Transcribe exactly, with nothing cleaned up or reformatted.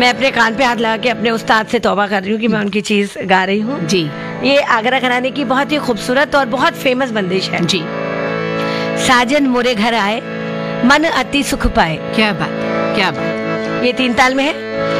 मैं अपने कान पे हाथ लगा के अपने उस्ताद से तौबा कर रही हूँ कि मैं उनकी चीज गा रही हूँ जी। ये आगरा घराने की बहुत ही खूबसूरत और बहुत फेमस बंदिश है जी। साजन मोरे घर आए मन अति सुख पाए। क्या बात, क्या बात। ये तीन ताल में है।